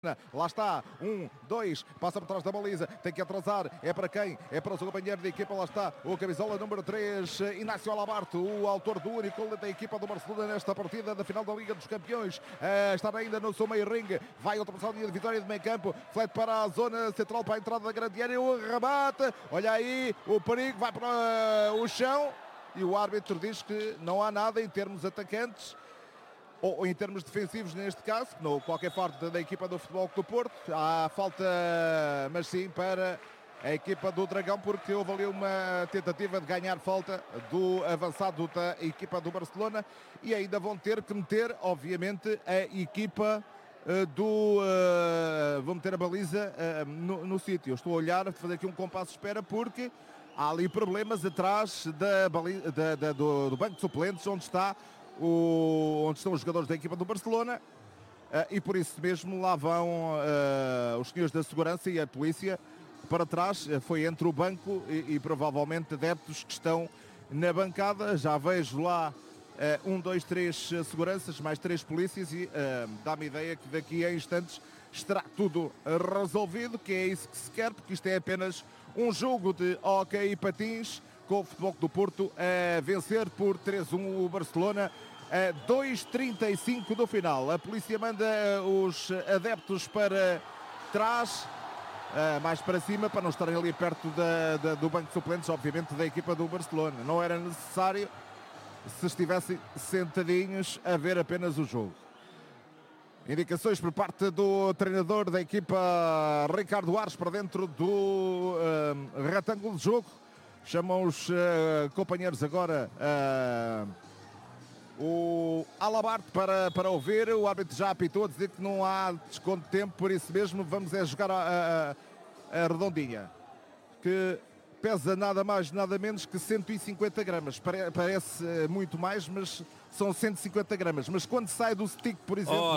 Lá está, 1, 2, passa por trás da baliza, tem que atrasar, é para quem? É para o seu companheiro de equipa, lá está, o camisola número 3, Inácio Alabarto, o autor do único gol da equipa do Barcelona nesta partida da final da Liga dos Campeões, está ainda no seu meio ringue, vai ultrapassar a linha de vitória de meio campo, flete para a zona central, para a entrada da grande área, o remate, olha aí, o perigo, vai para o chão, e o árbitro diz que não há nada em termos atacantes, ou em termos defensivos neste caso, não qualquer parte da equipa do Futebol Clube do Porto, há falta, mas sim para a equipa do Dragão, porque houve ali uma tentativa de ganhar falta do avançado da equipa do Barcelona e ainda vão ter que meter, obviamente, a equipa vão meter a baliza no sítio. Estou a olhar, fazer aqui um compasso de espera, porque há ali problemas atrás do banco de suplentes, onde estão os jogadores da equipa do Barcelona, e por isso mesmo lá vão os senhores da segurança e a polícia para trás. Foi entre o banco e provavelmente adeptos que estão na bancada. Já vejo lá 1, 2, 3 seguranças, mais 3 polícias, e dá-me ideia que daqui a instantes estará tudo resolvido, que é isso que se quer, porque isto é apenas um jogo de hóquei e patins, com o Futebol do Porto a vencer por 3-1 o Barcelona a 2:35 do final. A polícia manda os adeptos para trás, mais para cima, para não estarem ali perto do banco de suplentes, obviamente, da equipa do Barcelona. Não era necessário se estivessem sentadinhos a ver apenas o jogo. Indicações por parte do treinador da equipa, Ricardo Ares, para dentro do retângulo de jogo. Chamam os companheiros agora o Alabarto para ouvir. O árbitro já apitou a dizer que não há desconto de tempo, por isso mesmo vamos jogar a redondinha, que pesa nada mais, nada menos que 150 gramas. Parece muito mais, mas são 150 gramas. Mas quando sai do stick, por exemplo,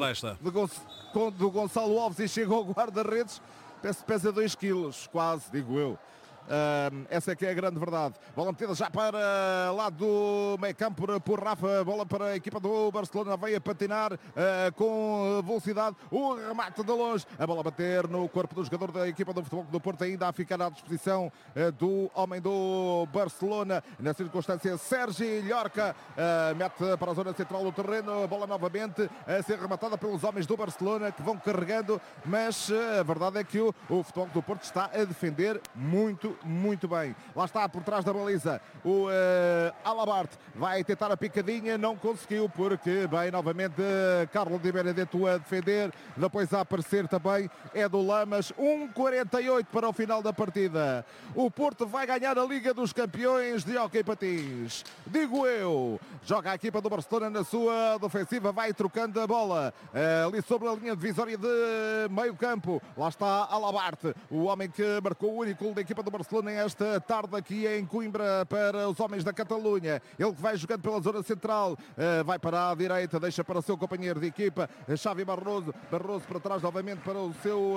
do Gonçalo Alves e chega ao guarda-redes, pesa 2 quilos, quase, digo eu. Essa é que é a grande verdade. Bola metida já para lá do meio campo por Rafa. Bola para a equipa do Barcelona. Vem a patinar com velocidade. O remate de longe. A bola a bater no corpo do jogador da equipa do Futebol do Porto, ainda a ficar à disposição do homem do Barcelona. Na circunstância, Sergi Llorca mete para a zona central do terreno. A bola novamente a ser rematada pelos homens do Barcelona, que vão carregando, mas a verdade é que o Futebol do Porto está a defender muito bem. Lá está, por trás da baliza, o Alabarto vai tentar a picadinha, não conseguiu, porque bem, novamente Carlos de Benedetto a defender, depois a aparecer também Edu Lamas. 1:48 para o final da partida. O Porto vai ganhar a Liga dos Campeões de hóquei patins, digo eu. Joga a equipa do Barcelona na sua defensiva, vai trocando a bola ali sobre a linha divisória de meio campo. Lá está Alabarto, o homem que marcou o único gol da equipa do Barcelona esta tarde aqui em Coimbra para os homens da Catalunha. Ele que vai jogando pela zona central, vai para a direita, deixa para o seu companheiro de equipa, Xavi Barroso para trás novamente para o seu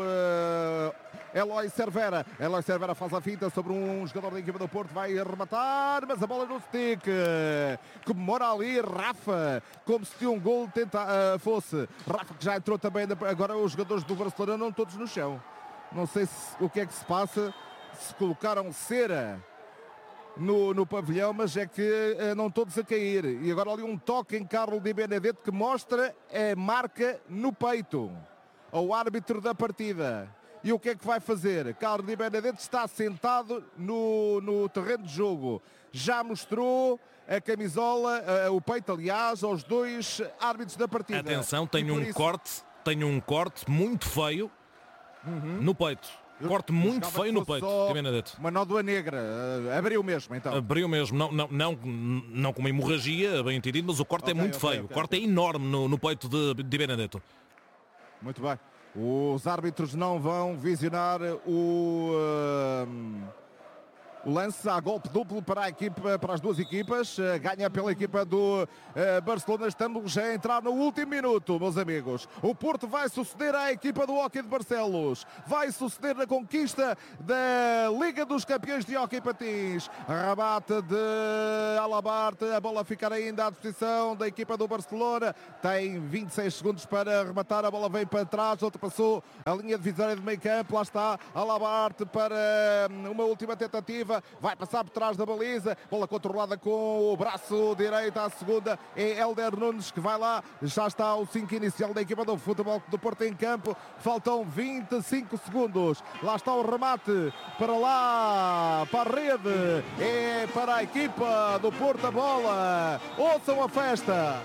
Eloy Cervera. Eloy Cervera faz a finta sobre um jogador da equipa do Porto, vai arrematar, mas a bola no stick. Comemora ali Rafa, como se um gol fosse. Rafa, que já entrou também, agora os jogadores do Barcelona não todos no chão. Não sei o que é que se passa, se colocaram cera no pavilhão, mas é que não todos a cair. E agora ali um toque em Carlos de Benedetto, que mostra a marca no peito ao árbitro da partida. E o que é que vai fazer? Carlos de Benedetto está sentado no terreno de jogo. Já mostrou a camisola, o peito, aliás, aos 2 árbitros da partida. Atenção, tem um corte muito feio no peito. Corte muito feio no peito de Benedetto. Uma nódoa negra, abriu mesmo então. Abriu mesmo, não com uma hemorragia, bem entendido, mas o corte é muito feio. O corte é enorme no peito de Benedetto. Muito bem. Os árbitros não vão visionar o O lance a golpe duplo para a equipa, para as duas equipas. Ganha pela equipa do Barcelona. Estamos a entrar no último minuto, meus amigos. O Porto vai suceder à equipa do Hóquei de Barcelos. Vai suceder na conquista da Liga dos Campeões de Hóquei Patins. Rabate de Alabarte. A bola ficar ainda à disposição da equipa do Barcelona. Tem 26 segundos para rematar. A bola vem para trás. Ultrapassou a linha divisória de meio campo. Lá está Alabarte para uma última tentativa. Vai passar por trás da baliza, bola controlada com o braço direito à segunda, é Hélder Nunes que vai lá, já está o 5 inicial da equipa do Futebol do Porto em campo, faltam 25 segundos, lá está o remate, para lá, para a rede, é para a equipa do Porto a bola, ouçam a festa.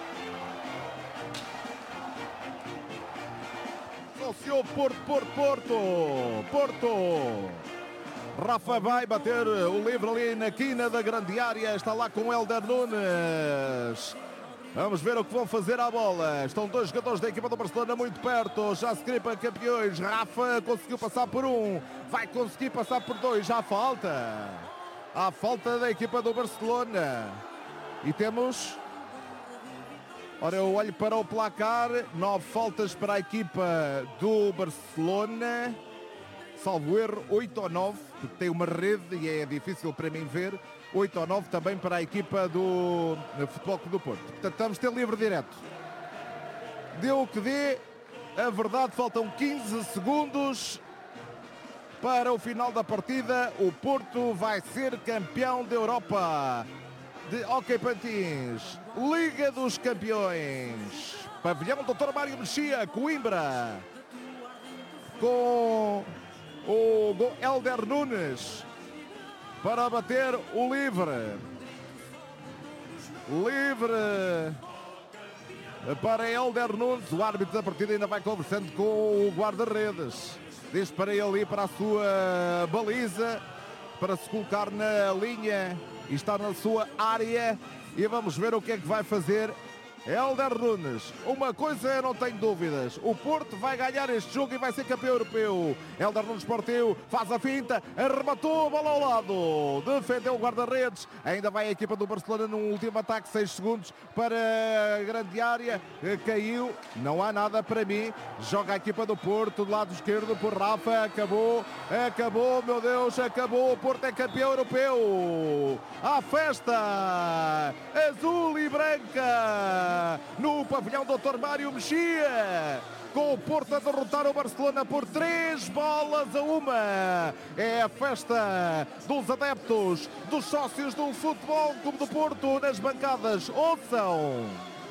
Associou Porto. Rafa vai bater o livre ali na quina da grande área. Está lá com o Hélder Nunes. Vamos ver o que vão fazer à bola. Estão dois jogadores da equipa do Barcelona muito perto. Já se gripa campeões. Rafa conseguiu passar por um. Vai conseguir passar por dois. Já falta. Há falta da equipa do Barcelona. E temos... Ora, eu olho para o placar. 9 faltas para a equipa do Barcelona. Salvo erro, 8 ou 9, porque tem uma rede e é difícil para mim ver. 8 ou 9 também para a equipa do Futebol Clube do Porto. Portanto, vamos ter livre direto. Deu o que dê. A verdade, faltam 15 segundos para o final da partida. O Porto vai ser campeão da Europa de Hóquei Patins. Liga dos Campeões. Pavilhão Dr. Mário Mexia, Coimbra. Com o Hélder Nunes para bater o livre para Hélder Nunes. O árbitro da partida ainda vai conversando com o guarda-redes, diz para ele ir para a sua baliza para se colocar na linha e estar na sua área, e vamos ver o que é que vai fazer Hélder Nunes. Uma coisa eu não tenho dúvidas, o Porto vai ganhar este jogo e vai ser campeão europeu. Hélder Nunes partiu, faz a finta, arrematou a bola ao lado, defendeu o guarda-redes, ainda vai a equipa do Barcelona num último ataque, 6 segundos para a grande área, caiu, não há nada para mim, joga a equipa do Porto do lado esquerdo por Rafa, acabou, meu Deus, acabou, o Porto é campeão europeu. À festa azul e branca no pavilhão Dr. Mário Mexia, com o Porto a derrotar o Barcelona por 3-1. É a festa dos adeptos, dos sócios do Futebol Clube do Porto nas bancadas. Ouçam!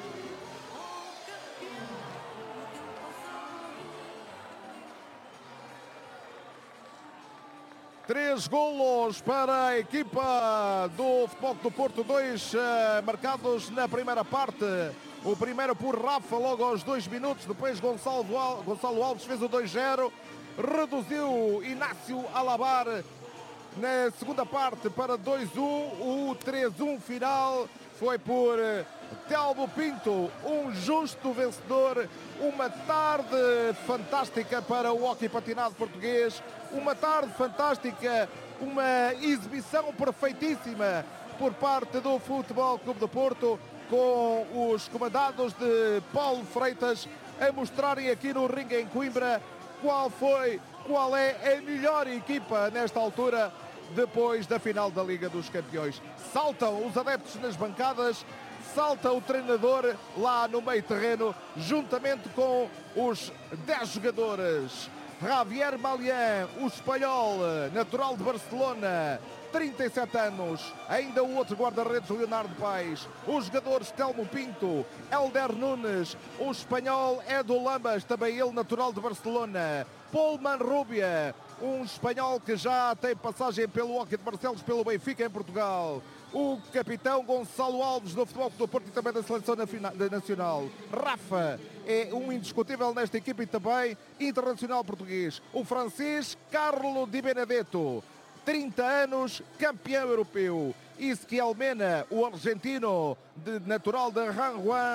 Três golos para a equipa do Futebol do Porto, 2 marcados na primeira parte. O primeiro por Rafa logo aos 2 minutos, depois Gonçalo Alves fez o 2-0, reduziu Inácio Alabar na segunda parte para 2-1, o 3-1 final foi por Telmo Pinto, um justo vencedor. Uma tarde fantástica para o hóquei patinado português, uma tarde fantástica, uma exibição perfeitíssima por parte do Futebol Clube do Porto, com os comandados de Paulo Freitas a mostrarem aqui no ringue em Coimbra qual é a melhor equipa nesta altura depois da final da Liga dos Campeões. Saltam os adeptos nas bancadas, salta o treinador lá no meio terreno, juntamente com os 10 jogadores. Javier Malian, o espanhol, natural de Barcelona, 37 anos. Ainda o outro guarda-redes, Leonardo Paes. Os jogadores Telmo Pinto, Hélder Nunes, o espanhol Edu Lamas, também ele natural de Barcelona. Paul Manrubia, um espanhol que já tem passagem pelo Hóquei de Barcelos, pelo Benfica em Portugal. O capitão Gonçalo Alves do Futebol do Porto e também da Seleção Nacional. Rafa é um indiscutível nesta equipa e também internacional português. O francês Carlo Di Benedetto, 30 anos, campeão europeu. Ezequiel Mena, o argentino natural de Ranjuan,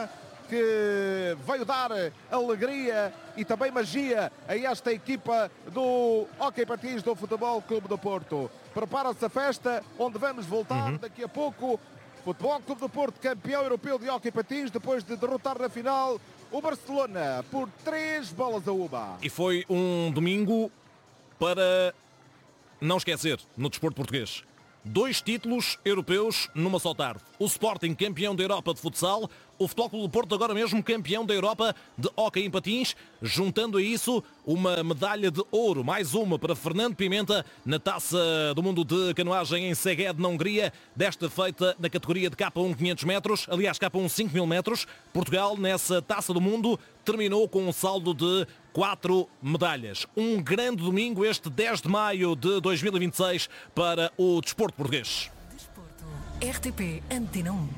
que veio dar alegria e também magia a esta equipa do Hóquei Patins do Futebol Clube do Porto. Prepara-se a festa, onde vamos voltar daqui a pouco. Futebol Clube do Porto, campeão europeu de Hóquei Patins, depois de derrotar na final o Barcelona por 3-1. E foi um domingo para não esquecer no desporto português. 2 títulos europeus numa só tarde. O Sporting, campeão da Europa de futsal. O Futebol Clube do Porto, agora mesmo campeão da Europa de hóquei em patins. Juntando a isso uma medalha de ouro, mais uma para Fernando Pimenta na Taça do Mundo de Canoagem em Szeged, na Hungria. Desta feita na categoria de K1 500 metros, aliás K1 5.000 metros. Portugal, nessa Taça do Mundo, terminou com um saldo de 4 medalhas. Um grande domingo, este 10 de maio de 2026, para o desporto português. Desporto. RTP Antena 1.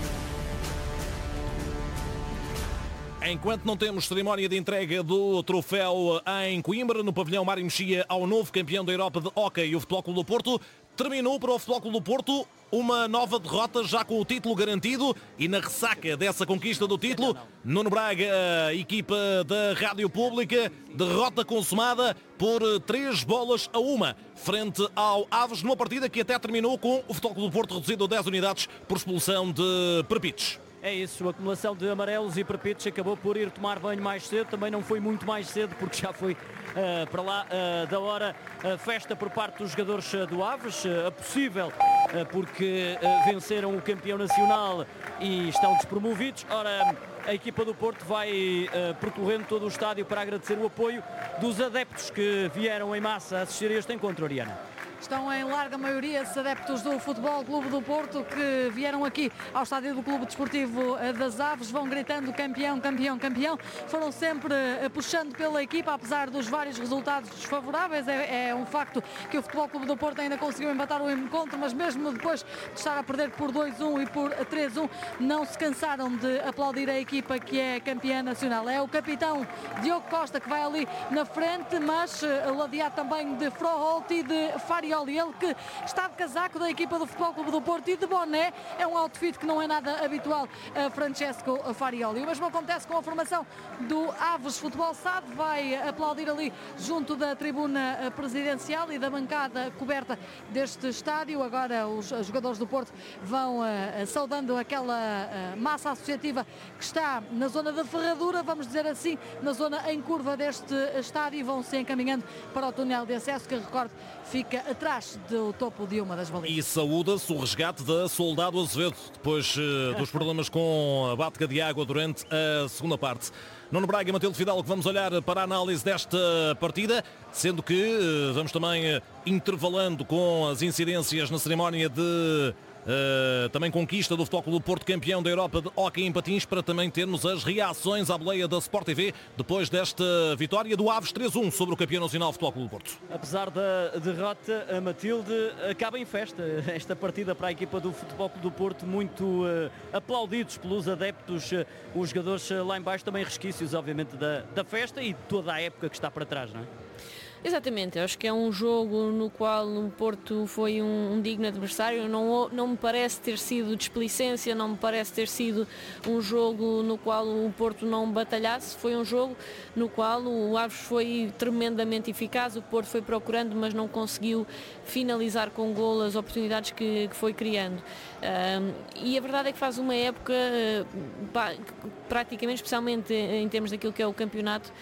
Enquanto não temos cerimónia de entrega do troféu em Coimbra, no pavilhão Mário Mexia, ao novo campeão da Europa de hóquei, o Futebol Clube do Porto, terminou para o Futebol Clube do Porto uma nova derrota, já com o título garantido, e na ressaca dessa conquista do título, Nuno Braga, equipa da Rádio Pública, derrota consumada por 3-1 frente ao Aves, numa partida que até terminou com o Futebol Clube do Porto reduzido a 10 unidades por expulsão de Perpites. É isso, a acumulação de amarelos e Perpites acabou por ir tomar banho mais cedo, também não foi muito mais cedo porque já foi para lá da hora a festa por parte dos jogadores do Aves, possível porque venceram o campeão nacional e estão despromovidos. Ora, a equipa do Porto vai percorrendo todo o estádio para agradecer o apoio dos adeptos que vieram em massa assistir a este encontro, Ariana. Estão em larga maioria esses adeptos do Futebol Clube do Porto que vieram aqui ao estádio do Clube Desportivo das Aves, vão gritando campeão, campeão, campeão. Foram sempre puxando pela equipa, apesar dos vários resultados desfavoráveis. É um facto que o Futebol Clube do Porto ainda conseguiu empatar o encontro, mas mesmo depois de estar a perder por 2-1 e por 3-1, não se cansaram de aplaudir a equipa que é campeã nacional. É o capitão Diogo Costa que vai ali na frente, mas ladeado também de Froholt e de Farioli, ele que está de casaco da equipa do Futebol Clube do Porto e de boné, é um outfit que não é nada habitual a Francesco Farioli. O mesmo acontece com a formação do Aves Futebol SAD, vai aplaudir ali junto da tribuna presidencial e da bancada coberta deste estádio. Agora os jogadores do Porto vão saudando aquela massa associativa que está na zona da ferradura, vamos dizer assim, na zona em curva deste estádio, e vão se encaminhando para o túnel de acesso que, recordo, fica atrás do topo de uma das balizas. E saúda-se o resgate da Soldado Azevedo, depois dos problemas com a batega de água durante a segunda parte. Nuno Braga e Matilde Fidalgo, vamos olhar para a análise desta partida, sendo que vamos também intervalando com as incidências na cerimónia de também conquista do Futebol Clube do Porto, campeão da Europa de hóquei em patins, para também termos as reações à boleia da Sport TV depois desta vitória do Aves 3-1 sobre o campeão nacional Futebol Clube do Porto. Apesar da derrota, a Matilde acaba em festa esta partida para a equipa do Futebol Clube do Porto, muito aplaudidos pelos adeptos, os jogadores lá em baixo, também resquícios obviamente da festa e toda a época que está para trás, não é? Exatamente, acho que é um jogo no qual o Porto foi um digno adversário. Não me parece ter sido displicência, não me parece ter sido um jogo no qual o Porto não batalhasse. Foi um jogo no qual o Aves foi tremendamente eficaz, o Porto foi procurando, mas não conseguiu finalizar com golo as oportunidades que foi criando. E a verdade é que faz uma época praticamente, especialmente em termos daquilo que é o campeonato,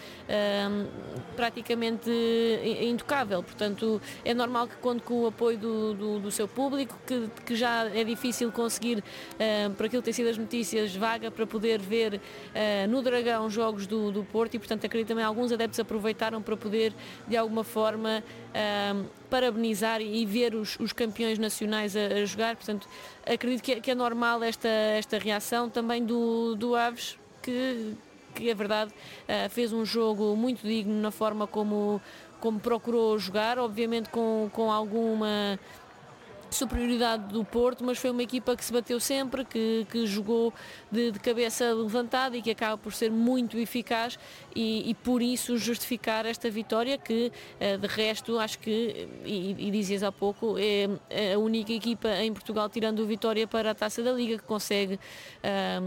praticamente intocável. Portanto, é normal que conte com o apoio do seu público, que já é difícil conseguir, por aquilo que tem sido as notícias, vaga para poder ver no Dragão jogos do Porto, e portanto acredito também alguns adeptos aproveitaram para poder de alguma forma parabenizar e ver os campeões nacionais a jogar. Portanto, acredito que é normal esta reação também do Aves, que é verdade, fez um jogo muito digno na forma como procurou jogar, obviamente com alguma superioridade do Porto, mas foi uma equipa que se bateu sempre, que jogou de cabeça levantada e que acaba por ser muito eficaz e por isso justificar esta vitória que, de resto, acho que, e dizias há pouco, é a única equipa em Portugal, tirando o Vitória, para a Taça da Liga, que consegue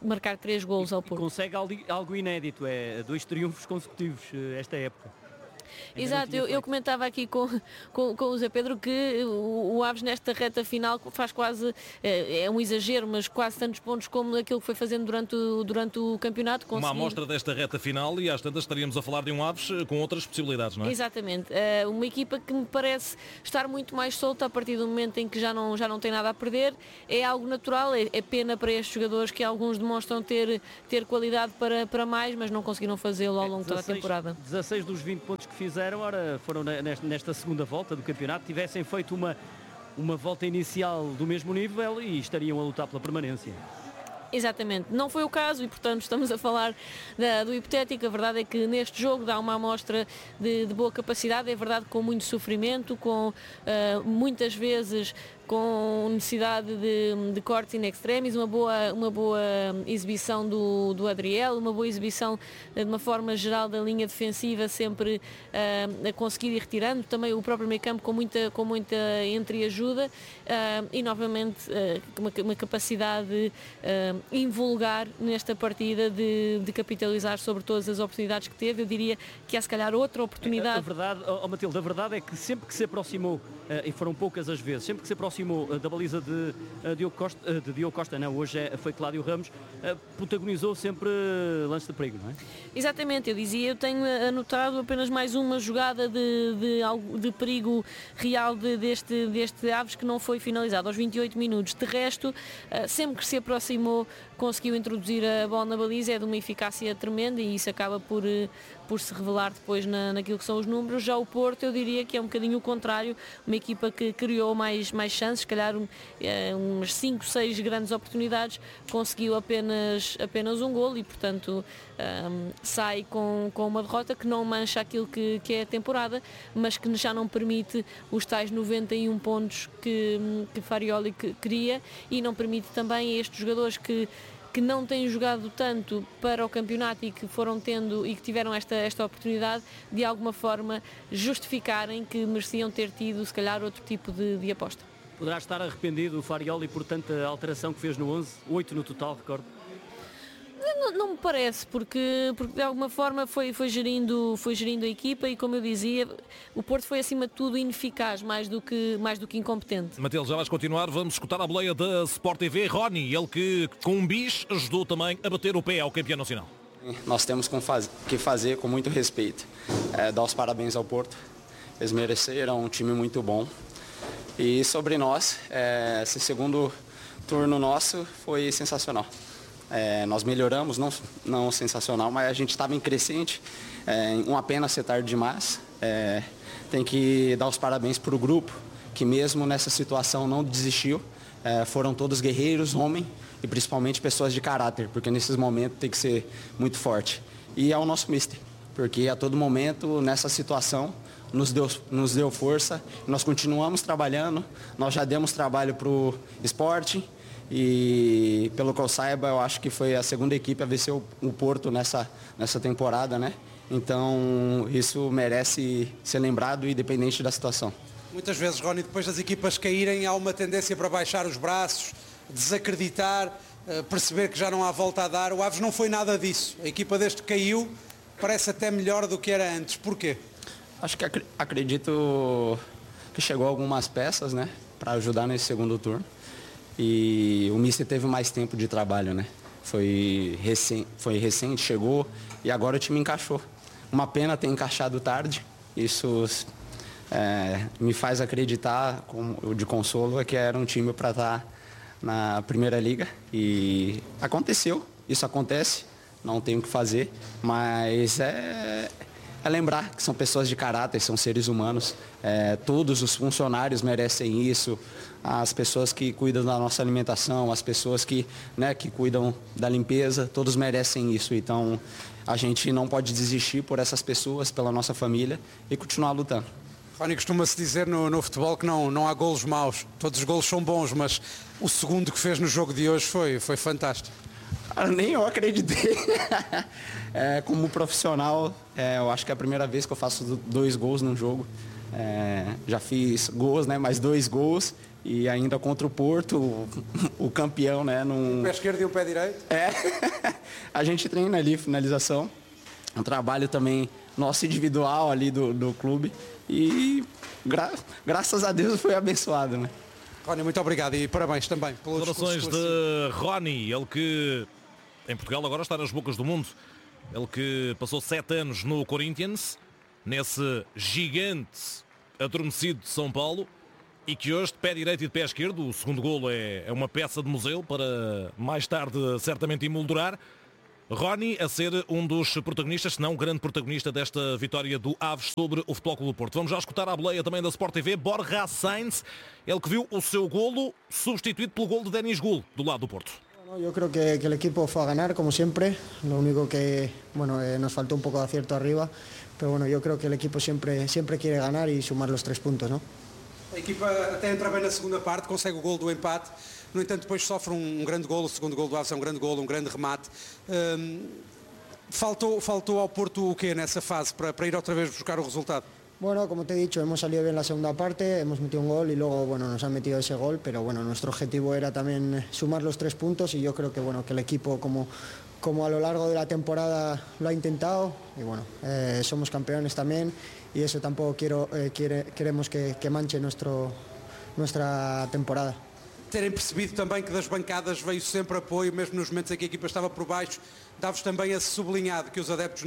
marcar 3 golos ao Porto. Consegue algo inédito, 2 triunfos consecutivos esta época. Exato, eu comentava aqui com o Zé Pedro que o Aves nesta reta final faz quase, é um exagero, mas quase tantos pontos como aquilo que foi fazendo durante o campeonato. Uma amostra desta reta final e às tantas estaríamos a falar de um Aves com outras possibilidades, não é? Exatamente, uma equipa que me parece estar muito mais solta a partir do momento em que já não tem nada a perder. É algo natural, é pena para estes jogadores que alguns demonstram ter qualidade para mais, mas não conseguiram fazê-lo ao longo de toda a temporada. 16 dos 20 pontos que fizeram, ora, foram nesta segunda volta do campeonato. Tivessem feito uma volta inicial do mesmo nível e estariam a lutar pela permanência. Exatamente, não foi o caso e portanto estamos a falar do hipotético. A verdade é que neste jogo dá uma amostra de boa capacidade, é verdade, com muito sofrimento, com muitas vezes com necessidade de cortes in extremis, uma boa exibição do Adriel, uma boa exibição de uma forma geral da linha defensiva, sempre a conseguir ir retirando, também o próprio meio campo com muita entreajuda e novamente uma capacidade invulgar nesta partida de capitalizar sobre todas as oportunidades que teve. Eu diria que há se calhar outra oportunidade. A verdade, Matilde, a verdade é que sempre que se aproximou, e foram poucas as vezes, sempre que se aproximou da baliza de Diogo Costa, não, hoje foi Cláudio Ramos, protagonizou sempre lance de perigo, não é? Exatamente, eu tenho anotado apenas mais uma jogada de perigo real deste Aves que não foi finalizado aos 28 minutos. De resto, sempre que se aproximou, conseguiu introduzir a bola na baliza, é de uma eficácia tremenda e isso acaba por se revelar depois naquilo que são os números. Já o Porto, eu diria que é um bocadinho o contrário, uma equipa que criou mais chances, se calhar umas 5, 6 grandes oportunidades, conseguiu apenas um golo e portanto sai com uma derrota que não mancha aquilo que é a temporada, mas que já não permite os tais 91 pontos que Farioli queria e não permite também a estes jogadores que não têm jogado tanto para o campeonato e que foram tendo e que tiveram esta oportunidade de alguma forma justificarem que mereciam ter tido se calhar outro tipo de aposta. Poderá estar arrependido o Farioli por tanta alteração que fez no 11, 8 no total, recordo. Não me parece, porque de alguma forma foi gerindo a equipa e, como eu dizia, o Porto foi acima de tudo ineficaz, mais do que incompetente. Matilde, já vais continuar, vamos escutar a boleia da Sport TV, Rony, ele que com um bis ajudou também a bater o pé ao campeão nacional. Nós temos que fazer com muito respeito, dar os parabéns ao Porto, eles mereceram, um time muito bom. E sobre nós, esse segundo turno nosso foi sensacional. Nós melhoramos, não sensacional, mas a gente estava em crescente, uma pena ser tarde demais. Tem que dar os parabéns para o grupo, que mesmo nessa situação não desistiu. Foram todos guerreiros, homens, e principalmente pessoas de caráter, porque nesses momentos tem que ser muito forte. E é o nosso mister, porque a todo momento, nessa situação, nos deu força. Nós continuamos trabalhando, nós já demos trabalho para o Sporting. E pelo que eu saiba, eu acho que foi a segunda equipe a vencer o Porto nessa temporada, né? Então isso merece ser lembrado independente da situação. Muitas vezes, Rony, depois das equipas caírem, há uma tendência para baixar os braços, desacreditar, perceber que já não há volta a dar. O Aves não foi nada disso. A equipa desde que caiu parece até melhor do que era antes. Porquê? Acho que acredito que chegou algumas peças, né, para ajudar nesse segundo turno. E o mister teve mais tempo de trabalho, né? Foi recente, chegou e agora o time encaixou. Uma pena ter encaixado tarde. Isso me faz acreditar, de consolo, é que era um time para estar na Primeira Liga. E aconteceu, isso acontece, não tem o que fazer, mas é lembrar que são pessoas de caráter, são seres humanos. Todos os funcionários merecem isso. As pessoas que cuidam da nossa alimentação, as pessoas que cuidam da limpeza, todos merecem isso. Então, a gente não pode desistir por essas pessoas, pela nossa família e continuar lutando. Rony, costuma-se dizer no futebol que não há golos maus. Todos os golos são bons, mas o segundo que fez no jogo de hoje foi fantástico. Nem eu acreditei. Como profissional, eu acho que é a primeira vez que eu faço 2 gols num jogo. Já fiz gols, né, mais 2 gols e ainda contra o Porto, o campeão, né? Um pé esquerdo e um pé direito? A gente treina ali, finalização, um trabalho também nosso individual ali do clube e graças a Deus foi abençoado, né? Rony, muito obrigado e parabéns também pelos Declarações de Rony, ele que em Portugal agora está nas bocas do mundo. Ele que passou 7 anos no Corinthians, nesse gigante adormecido de São Paulo, e que hoje de pé direito e de pé esquerdo, o segundo golo é uma peça de museu para mais tarde certamente emoldurar. Rony a ser um dos protagonistas, se não o grande protagonista desta vitória do Aves sobre o Futebol Clube do Porto. Vamos já escutar a boleia também da Sport TV, Borja Sainz, ele que viu o seu golo substituído pelo golo de Denis Gul, do lado do Porto. Yo creo que el equipo fue a ganar, como siempre. Lo único que nos faltó un poco de acierto arriba. Pero bueno, yo creo que el equipo siempre quiere ganar y sumar los 3 puntos, ¿no? A equipa até entra bem na segunda parte, consegue o golo do empate. No entanto, depois sofre um grande golo. O segundo golo do Aves é um grande golo, um grande remate. Faltou ao Porto o quê nessa fase para ir outra vez buscar o resultado? Bueno, como te he dicho, hemos salido bien la segunda parte, hemos metido un gol y luego nos han metido ese gol, pero bueno, nuestro objetivo era también sumar los 3 puntos y yo creo que que el equipo como a lo largo de la temporada lo ha intentado y bueno, somos campeones también y eso tampoco queremos que manche nuestra temporada. Terem percebido também que das bancadas veio sempre apoio, mesmo nos momentos em que a equipa estava por baixo, dá-vos também esse sublinhado que os adeptos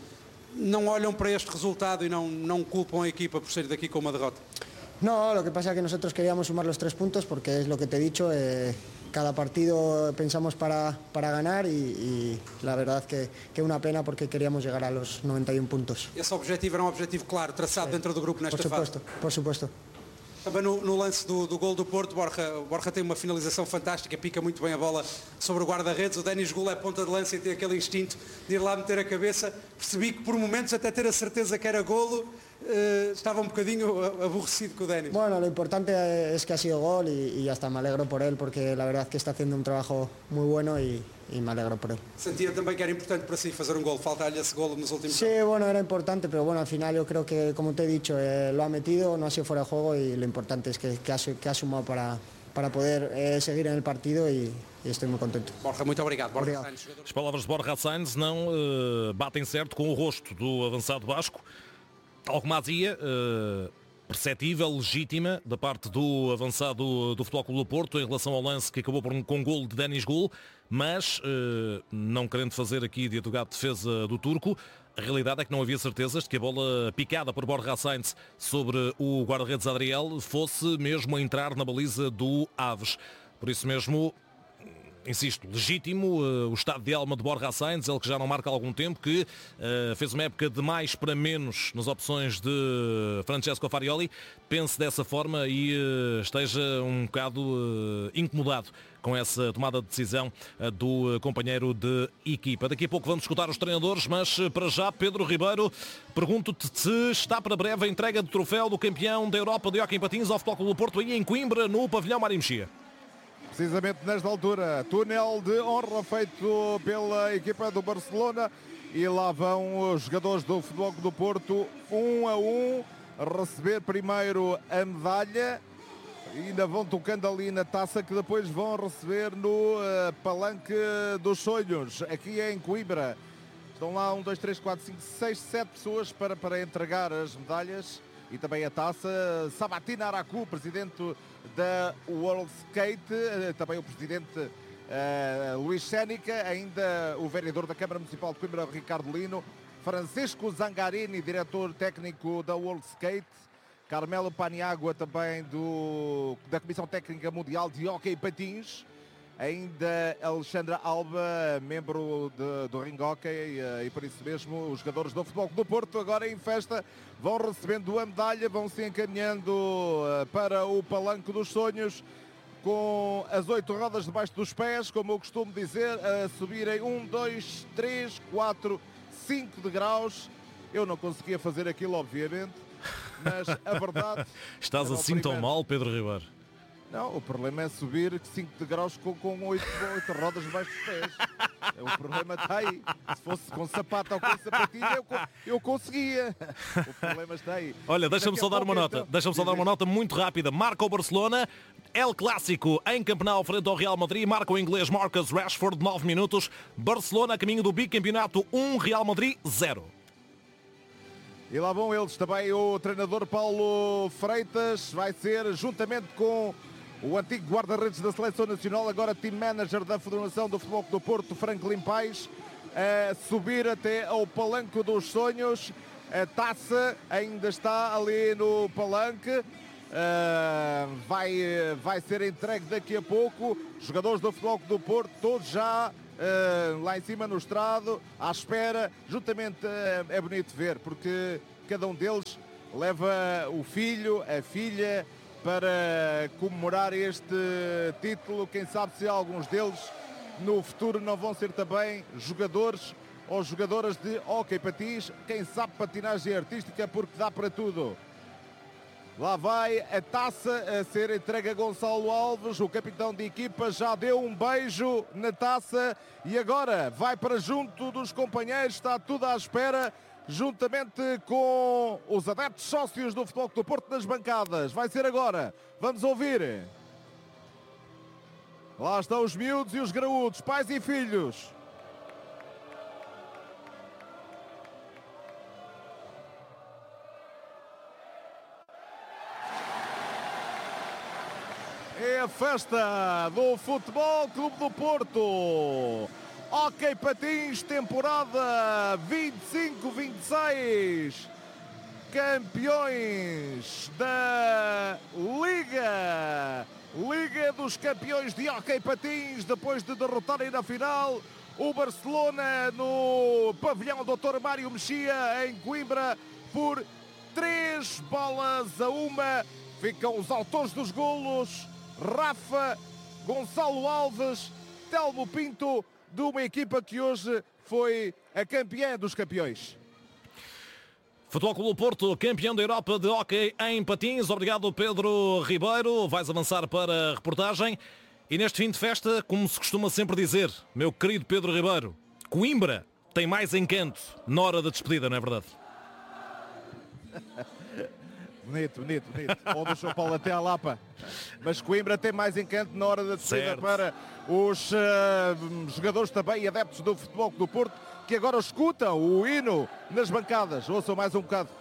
não olham para este resultado y no culpam a equipa por sair daqui con una derrota. No, lo que pasa es que nosotros queríamos sumar los 3 puntos porque es lo que te he dicho, cada partido pensamos para ganar y la verdad que una pena porque queríamos llegar a los 91 puntos. Esse objetivo era um objetivo claro, traçado dentro do grupo nesta fase. Por supuesto. Também no lance do gol do Porto, Borja tem uma finalização fantástica, pica muito bem a bola sobre o guarda-redes. O Denis Gul é ponta de lança e tem aquele instinto de ir lá meter a cabeça. Percebi que por momentos, até ter a certeza que era golo, estava un bocadinho aborrecido con Denis. Bueno, lo importante es que ha sido gol y ya está, me alegro por él porque la verdad que está haciendo un trabajo muy bueno y me alegro por él. Sentia também que era importante para si fazer un gol, falta-lhe esse gol nos últimos. Sí, bueno, era importante, pero bueno, al final yo creo que, como te he dicho, lo ha metido, no ha sido fuera de juego y lo importante es que ha sumado para poder seguir en el partido y estou muito contente. Borja, muito obrigado. Borja Sainz, As palavras de Borja Sainz não batem certo com o rosto do avançado basco. Alguma azia perceptível, legítima, da parte do avançado do Futebol Clube do Porto em relação ao lance que acabou com um golo de Denis Gul, mas não querendo fazer aqui de advogado de defesa do turco, a realidade é que não havia certezas de que a bola picada por Borja Sainz sobre o guarda-redes Adriel fosse mesmo a entrar na baliza do Aves. Por isso mesmo, insisto, legítimo o estado de alma de Borja Sainz, ele que já não marca há algum tempo, que fez uma época de mais para menos nas opções de Francesco Farioli, pense dessa forma e esteja um bocado incomodado com essa tomada de decisão do companheiro de equipa. Daqui a pouco vamos escutar os treinadores, mas para já, Pedro Ribeiro, pergunto-te se está para breve a entrega do troféu do campeão da Europa de hóquei em patins ao Futebol Clube do Porto aí em Coimbra, no pavilhão Mário Mexia. Precisamente nesta altura, túnel de honra feito pela equipa do Barcelona e lá vão os jogadores do Futebol Clube do Porto 1 a 1 receber primeiro a medalha e ainda vão tocando ali na taça que depois vão receber no palanque dos sonhos aqui em Coimbra. Estão lá 1, 2, 3, 4, 5, 6, 7 pessoas para entregar as medalhas e também a taça. Sabatina Aracu, presidente da World Skate, também o presidente Luís Sénica, ainda o vereador da Câmara Municipal de Coimbra, Ricardo Lino, Francisco Zangarini, diretor técnico da World Skate, Carmelo Paniagua, também da Comissão Técnica Mundial de Hóquei Patins, ainda Alexandra Alba, membro do Ring Hockey, e por isso mesmo os jogadores do Futebol Clube do Porto agora em festa vão recebendo a medalha, vão se encaminhando para o palanque dos sonhos com as 8 rodas debaixo dos pés, como eu costumo dizer, a subirem 1, 2, 3, 4, 5 degraus. Eu não conseguia fazer aquilo, obviamente, mas a verdade... Estás assim tão mal, Pedro Ribeiro? Não, o problema é subir 5 degraus com 8 rodas debaixo dos pés. O problema está aí. Se fosse com sapato ou com sapatilha, eu conseguia. O problema está aí. Olha, deixa-me só dar uma nota. Deixa-me só dar uma nota muito rápida. Marca o Barcelona. El Clássico em Campeonato frente ao Real Madrid. Marca o inglês Marcus Rashford, 9 minutos. Barcelona a caminho do bicampeonato 1, Real Madrid 0. E lá vão eles também. O treinador Paulo Freitas vai ser, juntamente com o antigo guarda-redes da Seleção Nacional, agora team manager da Federação do Futebol do Porto, Franklin Paes, a subir até ao Palanque dos Sonhos. A taça ainda está ali no palanque. Vai ser entregue daqui a pouco. Jogadores do Futebol do Porto, todos já lá em cima no estrado, à espera. Juntamente é bonito ver, porque cada um deles leva o filho, a filha, para comemorar este título. Quem sabe se alguns deles no futuro não vão ser também jogadores ou jogadoras de hóquei patins, quem sabe patinagem artística, porque dá para tudo. Lá vai a taça a ser entregue a Gonçalo Alves, o capitão de equipa já deu um beijo na taça e agora vai para junto dos companheiros, está tudo à espera, juntamente com os adeptos sócios do Futebol do Porto nas bancadas. Vai ser agora, vamos ouvir. Lá estão os miúdos e os graúdos, pais e filhos. É a festa do Futebol Clube do Porto. Hóquei Patins, temporada 25-26. Campeões da Liga dos Campeões de Hóquei Patins, depois de derrotarem na final o Barcelona no pavilhão Dr. Mário Mexia, em Coimbra, por 3-1. Ficam os autores dos golos: Rafa, Gonçalo Alves, Telmo Pinto, de uma equipa que hoje foi a campeã dos campeões. Futebol Clube do Porto, campeão da Europa de hóquei em patins. Obrigado, Pedro Ribeiro. Vais avançar para a reportagem. E neste fim de festa, como se costuma sempre dizer, meu querido Pedro Ribeiro, Coimbra tem mais encanto na hora da despedida, não é verdade? Bonito. Ou do São Paulo até à Lapa. Mas Coimbra tem mais encanto na hora da despedida para os jogadores também e adeptos do Futebol do Porto, que agora escutam o hino nas bancadas. Ouçam mais um bocado.